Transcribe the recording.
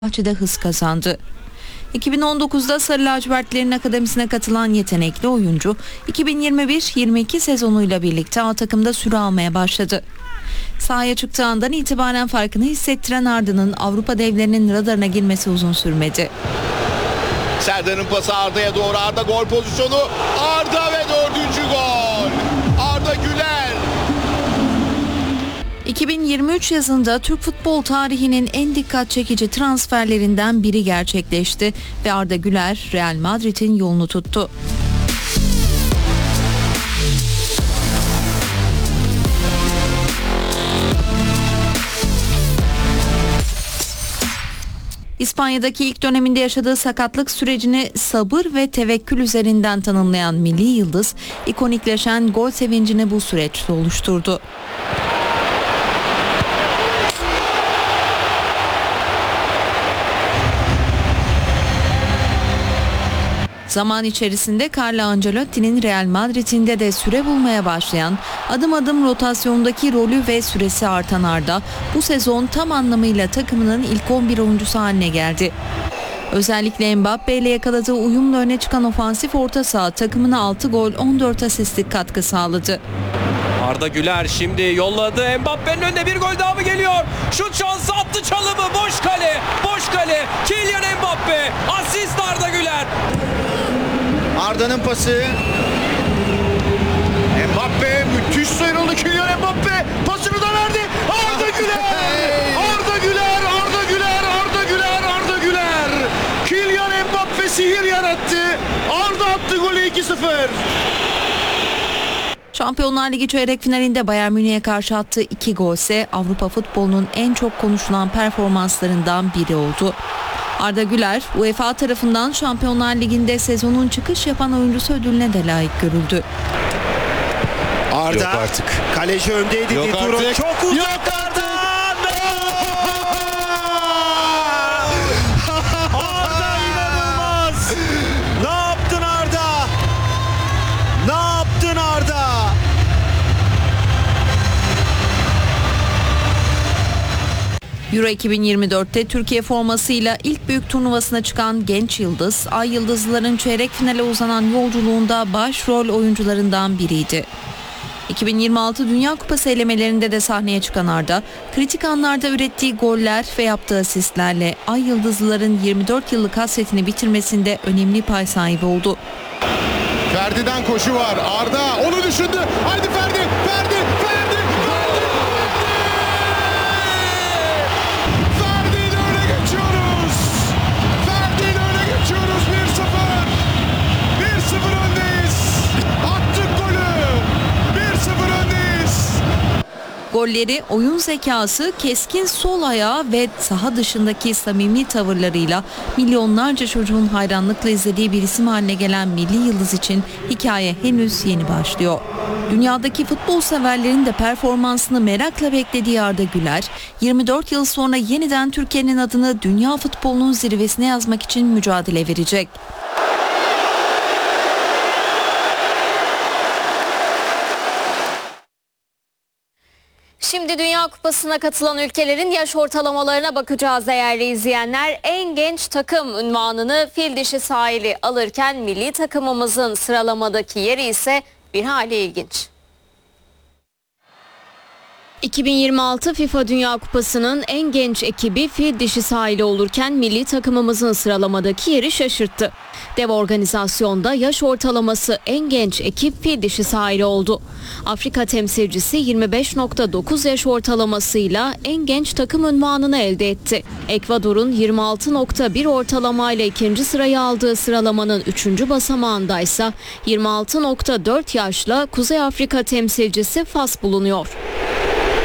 Fenerbahçe'de hız kazandı. 2019'da Sarı Lacivertlerin akademisine katılan yetenekli oyuncu 2021-22 sezonuyla birlikte A takımda süre almaya başladı. Sahaya çıktığı andan itibaren farkını hissettiren Arda'nın Avrupa devlerinin radarına girmesi uzun sürmedi. Serdar'ın pası Arda'ya doğru, Arda gol pozisyonu, Arda ve 4. gol. Arda Güler. 2023 yazında Türk futbol tarihinin en dikkat çekici transferlerinden biri gerçekleşti ve Arda Güler Real Madrid'in yolunu tuttu. İspanya'daki ilk döneminde yaşadığı sakatlık sürecini sabır ve tevekkül üzerinden tanımlayan milli yıldız, ikonikleşen gol sevincini bu süreçte oluşturdu. Zaman içerisinde Carlo Ancelotti'nin Real Madrid'inde de süre bulmaya başlayan, adım adım rotasyondaki rolü ve süresi artan Arda, bu sezon tam anlamıyla takımının ilk 11 oyuncusu haline geldi. Özellikle Mbappe ile yakaladığı uyumla öne çıkan ofansif orta saha takımına 6 gol 14 asistlik katkı sağladı. Arda Güler şimdi yolladı, Mbappe'nin önüne bir gol daha mı geliyor? Şut şansı, attı çalımı, boş kale, boş kale, Kylian Mbappe, asist Arda Güler. Arda'nın pası. Mbappe müthiş sıyrıldı, Kylian Mbappe pasını da verdi. Arda Güler! Arda Güler! Arda Güler! Arda Güler! Arda Güler! Kylian Mbappe sihir yarattı. Arda attı golü 2-0. Şampiyonlar Ligi çeyrek finalinde Bayern Münih'e karşı attığı 2 gol ise Avrupa futbolunun en çok konuşulan performanslarından biri oldu. Arda Güler, UEFA tarafından Şampiyonlar Ligi'nde sezonun çıkış yapan oyuncusu ödülüne de layık görüldü. Arda yok artık. Kaleci öndeydi. Yok Dituro artık. çok uzaklardan. Arda inanılmaz. Ne yaptın Arda? Ne yaptın Arda? Euro 2024'te Türkiye formasıyla ilk büyük turnuvasına çıkan genç yıldız, Ay Yıldızlıların çeyrek finale uzanan yolculuğunda başrol oyuncularından biriydi. 2026 Dünya Kupası elemelerinde de sahneye çıkan Arda, kritik anlarda ürettiği goller ve yaptığı asistlerle Ay Yıldızlıların 24 yıllık hasretini bitirmesinde önemli pay sahibi oldu. Ferdi'den koşu var. Arda onu düşündü. Haydi Ferdi! Ferdi! Ferdi! Ferdi ile öne geçiyoruz. Ferdi ile öne geçiyoruz. 1-0. 1-0 öndeyiz. Attık golü. 1-0 öndeyiz. Golleri, oyun zekası, keskin sol ayağı ve saha dışındaki samimi tavırlarıyla milyonlarca çocuğun hayranlıkla izlediği bir isim haline gelen milli yıldız için hikaye henüz yeni başlıyor. Dünyadaki futbol severlerin de performansını merakla beklediği Arda Güler, 24 yıl sonra yeniden Türkiye'nin adını dünya futbolunun zirvesine yazmak için mücadele verecek. Şimdi Dünya Kupası'na katılan ülkelerin yaş ortalamalarına bakacağız değerli izleyenler. En genç takım unvanını fil dişi sahili alırken milli takımımızın sıralamadaki yeri ise bir hali ilginç. 2026 FIFA Dünya Kupası'nın en genç ekibi fil dişi sahili olurken milli takımımızın sıralamadaki yeri şaşırttı. Dev organizasyonda yaş ortalaması en genç ekip fil dişi sahili oldu. Afrika temsilcisi 25.9 yaş ortalamasıyla en genç takım unvanını elde etti. Ekvador'un 26.1 ortalamayla ikinci sırayı aldığı sıralamanın 3. basamağındaysa 26.4 yaşla Kuzey Afrika temsilcisi Fas bulunuyor.